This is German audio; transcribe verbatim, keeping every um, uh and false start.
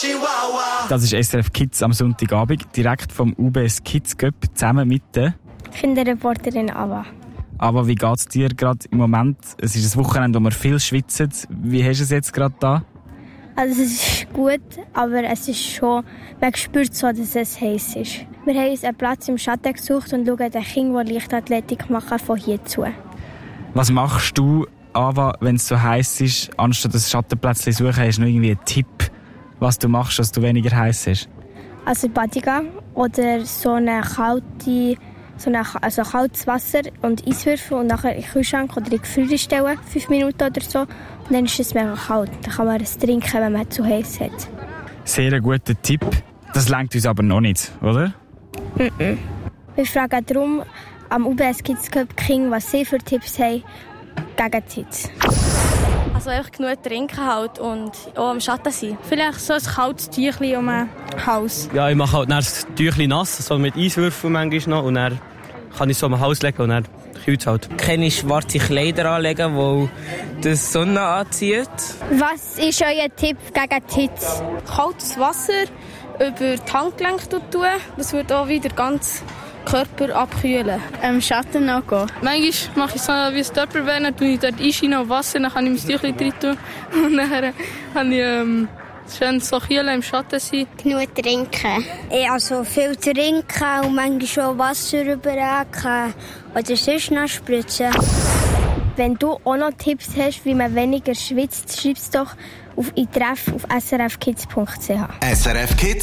Das ist S R F Kids am Sonntagabend, direkt vom U B S Kids Cup, zusammen mit der Kinderreporterin Ava. Aber wie geht es dir gerade im Moment? Es ist ein Wochenende, wo wir viel schwitzen. Wie hast du es jetzt gerade da? Also es ist gut, aber es ist schon, man spürt so, dass es heiß ist. Wir haben uns einen Platz im Schatten gesucht und schauen den Kindern, die Leichtathletik machen, von hier zu. Was machst du, Ava, wenn es so heiß ist, anstatt das Schattenplätzchen zu suchen? Hast du noch irgendwie einen Tipp, was du machst, dass du weniger heiß ist? Also Badiga oder so eine kalte, so eine, also kaltes Wasser und Eiswürfel und nachher in den Kühlschrank oder in die Gefriere stellen, fünf Minuten oder so. Und dann ist es mega kalt. Dann kann man es trinken, wenn man zu heiß hat. Sehr ein guter Tipp. Das reicht uns aber noch nicht, oder? Mm-mm. Wir fragen darum am U B S Kids Cup King, was sie für Tipps haben gegen die Hitze. Also einfach genug trinken halt und auch am Schatten sein. Vielleicht so ein kaltes Tüchlein um den Hals. Ja, ich mache halt dann das Tüchlein nass, so mit Eiswürfeln manchmal noch. Und dann kann ich so am Hals legen und dann kühlt es halt. Keine schwarze Kleider anlegen, weil das Sonne anzieht. Was ist euer Tipp gegen die Hitze? Kaltes Wasser über die Handgelenke tun. Das wird auch wieder ganz Körper abkühlen. Im Schatten nachgehen. Manchmal mache ich so wie ein Töpferwein, dann tue ich dort Einschienen und Wasser, dann kann ich mein Tüchlein drin tun. Und dann kann ich ähm, schön so kühlen im Schatten sein. Genug trinken. Ja, also viel trinken und manchmal schon Wasser überregen oder sonst noch spritzen. Wenn du auch noch Tipps hast, wie man weniger schwitzt, schreib es doch auf in Treff auf s r f kids punkt c h. S R F Kids